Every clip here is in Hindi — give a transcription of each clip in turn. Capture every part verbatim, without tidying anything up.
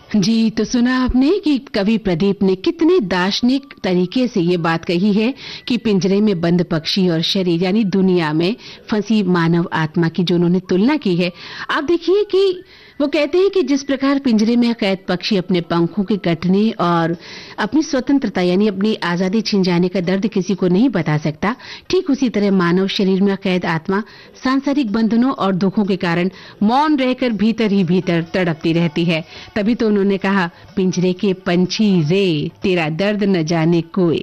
जी, तो सुना आपने कि कवि प्रदीप ने कितने दार्शनिक तरीके से ये बात कही है कि पिंजरे में बंद पक्षी और शरीर यानी दुनिया में फंसी मानव आत्मा की जो उन्होंने तुलना की है। आप देखिए कि वो कहते हैं कि जिस प्रकार पिंजरे में कैद पक्षी अपने पंखों के कटने और अपनी स्वतंत्रता यानी अपनी आजादी छिन जाने का दर्द किसी को नहीं बता सकता, ठीक उसी तरह मानव शरीर में कैद आत्मा सांसारिक बंधनों और दुखों के कारण मौन रहकर भीतर ही भीतर तड़पती रहती है। तभी तो उन्होंने कहा, पिंजरे के पंछी रे तेरा दर्द न जाने कोई।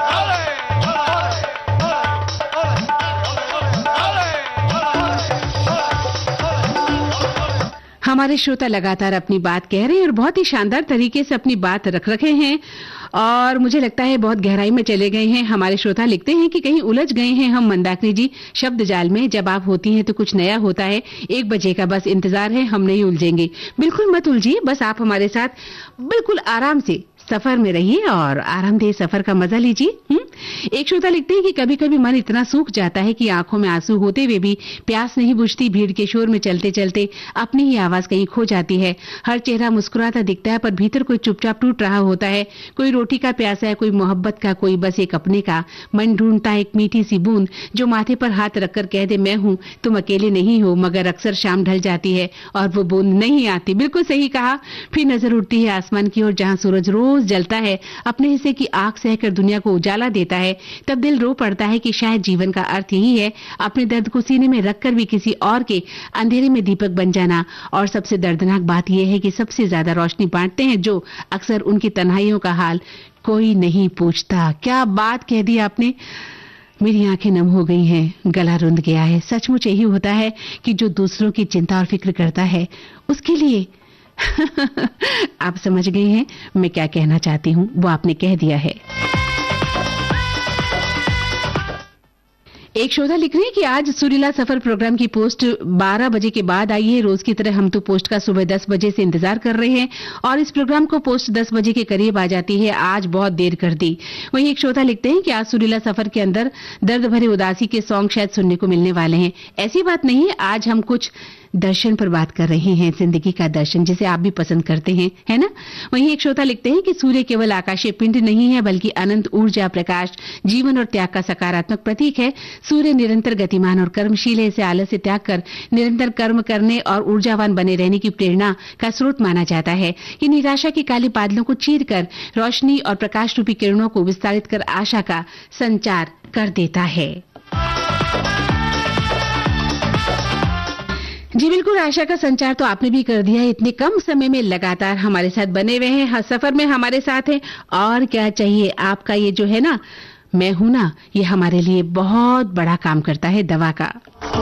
हमारे श्रोता लगातार अपनी बात कह रहे हैं और बहुत ही शानदार तरीके से अपनी बात रख रखे हैं और मुझे लगता है बहुत गहराई में चले गए हैं। हमारे श्रोता लिखते हैं कि कहीं उलझ गए हैं हम मंदाकिनी जी शब्द जाल में। जब आप होती हैं तो कुछ नया होता है। एक बजे का बस इंतजार है, हम नहीं उलझेंगे। बिल्कुल मत उलझिए, बस आप हमारे साथ बिल्कुल आराम से सफर में रहिए और आरामदेह सफर का मजा लीजिए। एक श्रोता लिखते हैं कि कभी कभी मन इतना सूख जाता है कि आंखों में आंसू होते हुए भी प्यास नहीं बुझती। भीड़ के शोर में चलते चलते अपनी ही आवाज कहीं खो जाती है। हर चेहरा मुस्कुराता दिखता है पर भीतर कोई चुपचाप टूट रहा होता है। कोई रोटी का प्यासा है, कोई मोहब्बत का, कोई बस एक अपने का। मन ढूंढता एक मीठी सी बूंद जो माथे पर हाथ रखकर कह दे, मैं हूं, तुम अकेले नहीं हो। मगर अक्सर शाम ढल जाती है और वो बूंद नहीं आती। बिल्कुल सही कहा। फिर नजर उठती है आसमान की ओर जहां सूरज रोज जलता है, अपने हिस्से की आग सहकर दुनिया को उजाला देता है। तब दिल रो पड़ता है कि शायद जीवन का अर्थ यही है, अपने दर्द को सीने में रखकर भी किसी और के अंधेरे में दीपक बन जाना। और सबसे दर्दनाक बात यह है कि सबसे ज्यादा रोशनी बांटते हैं जो अक्सर उनकी तन्हाइयों का हाल कोई नहीं पूछता। क्या बात कह दी आपने। मेरी आंखें नम हो गई हैं, गला रुंध गया है। सचमुच यही होता है कि जो दूसरों की चिंता और फिक्र करता है उसके लिए आप समझ गए हैं मैं क्या कहना चाहती हूँ, वो आपने कह दिया है। एक श्रोता लिख रहे हैं कि आज सुरीला सफर प्रोग्राम की पोस्ट बारह बजे के बाद आई है। रोज की तरह हम तो पोस्ट का सुबह दस बजे से इंतजार कर रहे हैं और इस प्रोग्राम को पोस्ट दस बजे के करीब आ जाती है। आज बहुत देर कर दी। वहीं एक श्रोता लिखते हैं कि आज सुरीला सफर के अंदर दर्द भरे उदासी के सॉन्ग शायद सुनने को मिलने वाले हैं। ऐसी बात नहीं है, आज हम कुछ दर्शन पर बात कर रहे हैं, जिंदगी का दर्शन जिसे आप भी पसंद करते हैं, है ना। वहीं एक श्रोता लिखते हैं कि सूर्य केवल आकाशीय पिंड नहीं है बल्कि अनंत ऊर्जा, प्रकाश, जीवन और त्याग का सकारात्मक प्रतीक है। सूर्य निरंतर गतिमान और कर्मशील है। इसे आलस्य त्याग कर निरंतर कर्म करने और ऊर्जावान बने रहने की प्रेरणा का स्रोत माना जाता है। ये निराशा के काले बादलों को चीर कर रोशनी और प्रकाश रूपी किरणों को विस्तारित कर आशा का संचार कर देता है। जी बिल्कुल, आशा का संचार तो आपने भी कर दिया है। इतने कम समय में लगातार हमारे साथ बने हुए हैं, हर सफर में हमारे साथ हैं। और क्या चाहिए। आपका ये जो है ना, मैं हूं ना, ये हमारे लिए बहुत बड़ा काम करता है, दवा का।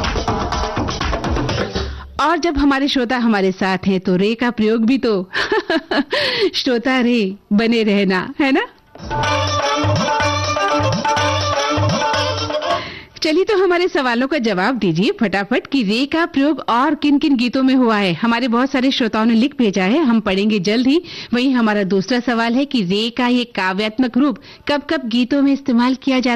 और जब हमारे श्रोता हमारे साथ हैं तो रे का प्रयोग भी तो श्रोता रे बने रहना, है ना। चलिए तो हमारे सवालों का जवाब दीजिए फटाफट कि रे का प्रयोग और किन किन गीतों में हुआ है। हमारे बहुत सारे श्रोताओं ने लिख भेजा है, हम पढ़ेंगे जल्द ही। वहीं हमारा दूसरा सवाल है कि रे का ये काव्यात्मक रूप कब कब गीतों में इस्तेमाल किया जाता है।